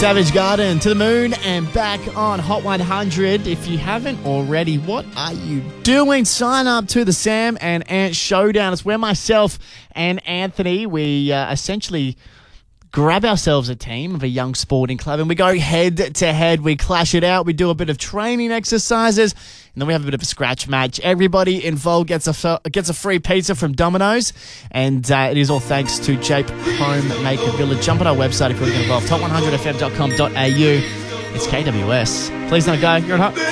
Savage Garden, To the Moon and back on Hot 100. If you haven't already, what are you doing? Sign up to the Sam and Ant Showdown. It's where myself and Anthony, we essentially grab ourselves a team of a young sporting club and we go head to head. We clash it out. We do a bit of training exercises and then we have a bit of a scratch match. Everybody involved gets a free pizza from Domino's, and it is all thanks to Jape Homemaker Village. Jump on our website if you want to get involved. Top100fm.com.au. It's KWS. Please don't go. You're on Hot.